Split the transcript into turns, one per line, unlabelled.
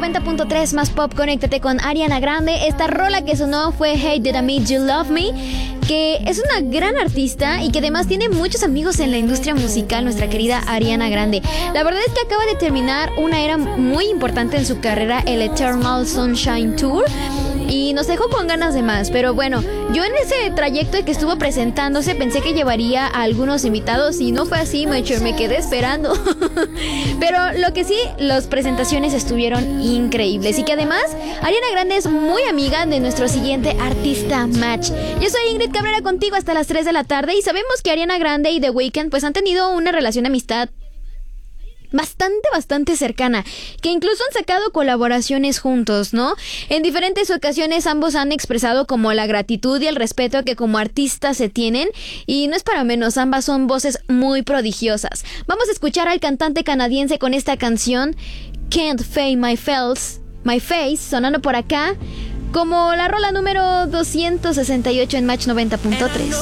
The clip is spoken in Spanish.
90.3 más pop, conéctate con Ariana Grande. Esta rola que sonó fue Hey Did I Meet You Love Me, que es una gran artista y que además tiene muchos amigos en la industria musical, nuestra querida Ariana Grande. La verdad es que acaba de terminar una era muy importante en su carrera, el Eternal Sunshine Tour, y nos dejó con ganas de más. Pero bueno, yo en ese trayecto de que estuvo presentándose pensé que llevaría a algunos invitados y no fue así, me quedé esperando. Pero lo que sí, las presentaciones estuvieron increíbles y que además Ariana Grande es muy amiga de nuestro siguiente artista match. Yo soy Ingrid Cabrera, contigo hasta las 3 de la tarde, y sabemos que Ariana Grande y The Weeknd pues han tenido una relación de amistad bastante cercana, que incluso han sacado colaboraciones juntos, ¿no? En diferentes ocasiones ambos han expresado como la gratitud y el respeto que como artistas se tienen, y no es para menos, ambas son voces muy prodigiosas. Vamos a escuchar al cantante canadiense con esta canción Can't Fake My Face, sonando por acá como la rola número 268 en Match 90.3.